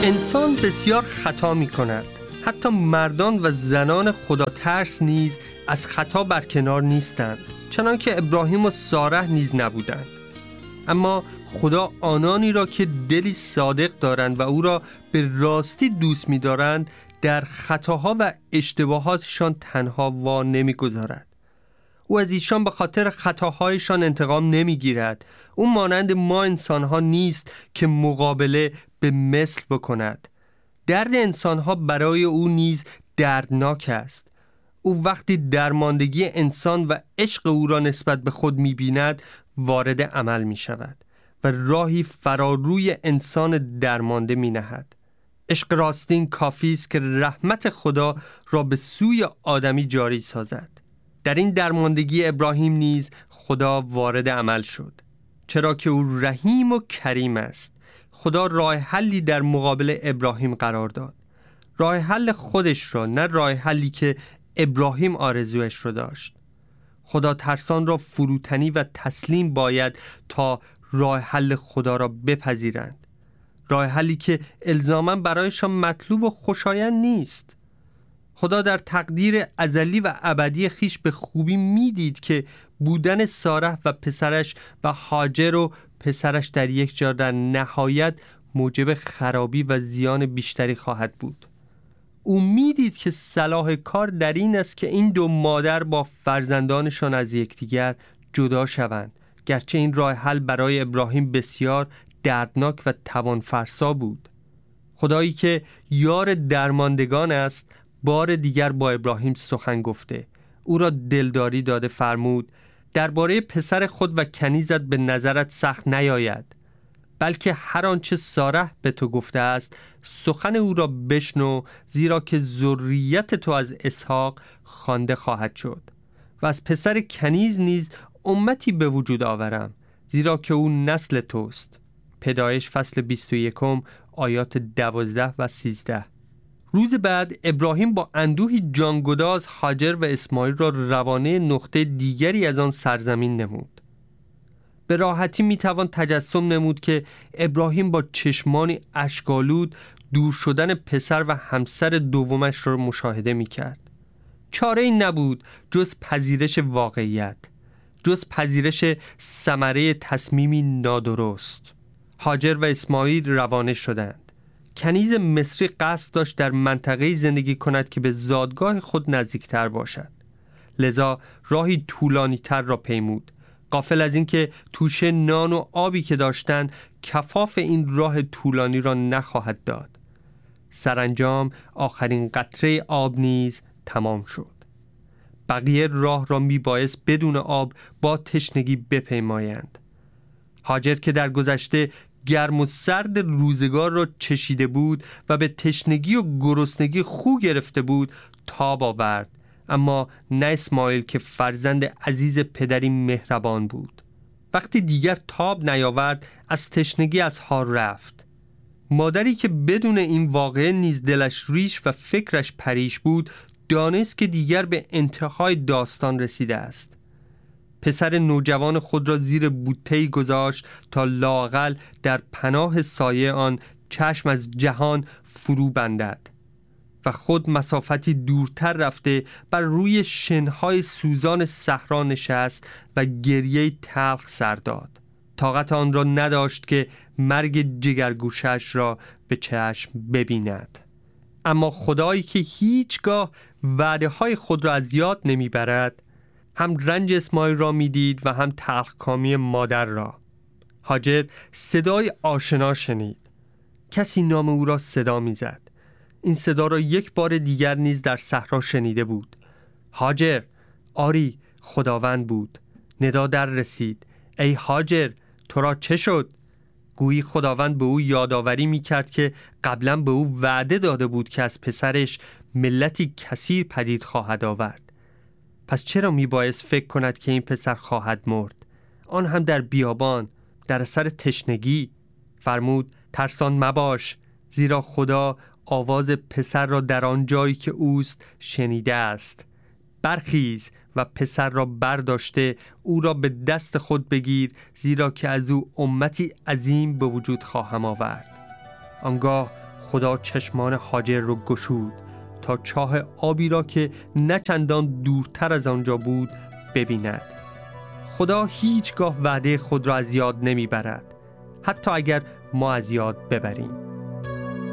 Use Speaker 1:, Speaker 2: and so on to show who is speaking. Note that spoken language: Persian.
Speaker 1: انسان بسیار خطا می کند. حتی مردان و زنان خدا ترس نیز از خطا برکنار نیستند، چنانکه ابراهیم و ساره نیز نبودند. اما خدا آنانی را که دلی صادق دارند و او را به راستی دوست می دارند در خطاها و اشتباهاتشان تنها وا نمی گذارد. او از ایشان به خاطر خطاهایشان انتقام نمی گیرد. او مانند ما انسانها نیست که مقابله به مثل بکند. درد انسانها برای او نیز دردناک است. او وقتی درماندگی انسان و عشق او را نسبت به خود می بیند وارد عمل می شود و راهی فراروی انسان درمانده می نهد. عشق راستین کافی است که رحمت خدا را به سوی آدمی جاری سازد. در این درماندگی ابراهیم نیز خدا وارد عمل شد، چرا که او رحیم و کریم است. خدا راه حلی در مقابل ابراهیم قرار داد، راه حل خودش را، نه راه حلی که ابراهیم آرزویش رو داشت. خدا ترسان را فروتنی و تسلیم باید تا راه حل خدا را بپذیرند، راه حلی که الزاماً برایشان مطلوب و خوشایند نیست. خدا در تقدیر ازلی و ابدی خیش به خوبی میدید که بودن ساره و پسرش و هاجر و پسرش در یک جا در نهایت موجب خرابی و زیان بیشتری خواهد بود. او میدید که صلاح کار در این است که این دو مادر با فرزندانشان از یکدیگر جدا شوند، گرچه این راه حل برای ابراهیم بسیار دردناک و توانفرسا بود. خدایی که یار درماندگان است بار دیگر با ابراهیم سخن گفته، او را دلداری داده. فرمود درباره پسر خود و کنیزت به نظرت سخت نیاید، بلکه هر آنچه ساره به تو گفته است سخن او را بشنو، زیرا که ذریت تو از اسحاق خوانده خواهد شد و از پسر کنیز نیز امتی به وجود آورم، زیرا که او نسل توست. پیدایش فصل 21 آیات 12 و 13. روز بعد ابراهیم با اندوهی جانگداز هاجر و اسماعیل را روانه نقطه دیگری از آن سرزمین نمود. به راحتی میتوان تجسم نمود که ابراهیم با چشمانی اشک‌آلود دور شدن پسر و همسر دومش را مشاهده میکرد. چاره ای نبود جز پذیرش واقعیت، جز پذیرش ثمره تصمیمی نادرست. هاجر و اسماعیل روانه شدند. کنیز مصری قصد داشت در منطقه‌ای زندگی کند که به زادگاه خود نزدیکتر باشد، لذا راهی طولانی تر را پیمود، غافل از اینکه توشه نان و آبی که داشتند کفاف این راه طولانی را نخواهد داد. سرانجام آخرین قطره آب نیز تمام شد. بقیه راه را میبایست بدون آب با تشنگی بپیمایند. هاجر که در گذشته گرم و سرد روزگار را چشیده بود و به تشنگی و گرسنگی خو گرفته بود تاب آورد، اما نه اسماعیل که فرزند عزیز پدری مهربان بود. وقتی دیگر تاب نیاورد از تشنگی از حال رفت. مادری که بدون این واقعه نیز دلش ریش و فکرش پریش بود دانست که دیگر به انتهای داستان رسیده است. پسر نوجوان خود را زیر بوته‌ای گذاشت تا لااقل در پناه سایه آن چشم از جهان فرو بندد و خود مسافتی دورتر رفته بر روی شنهای سوزان صحرا نشست و گریه تلخ سر داد. طاقت آن را نداشت که مرگ جگرگوشش را به چشم ببیند. اما خدایی که هیچگاه وعده های خود را از یاد نمیبرد هم رنج اسماعیل را میدید و هم تلخکامی مادر را. هاجر صدای آشنا شنید. کسی نام او را صدا میزد. این صدا را یک بار دیگر نیز در صحرا شنیده بود. هاجر. آری، خداوند بود. ندا در رسید. ای هاجر، تو را چه شد؟ گویی خداوند به او یادآوری میکرد که قبلا به او وعده داده بود که از پسرش ملتی کثیر پدید خواهد آورد. پس چرا میبایست فکر کند که این پسر خواهد مرد؟ آن هم در بیابان، در اثر تشنگی. فرمود ترسان مباش، زیرا خدا آواز پسر را در آن جایی که اوست شنیده است. برخیز و پسر را برداشته او را به دست خود بگیر، زیرا که از او امتی عظیم به وجود خواهم آورد. آنگاه خدا چشمان هاجر رو گشود تا چاه آبی را که نه چندان دورتر از آنجا بود ببیند. خدا هیچگاه وعده خود را از یاد نمیبرد، حتی اگر ما از یاد ببریم.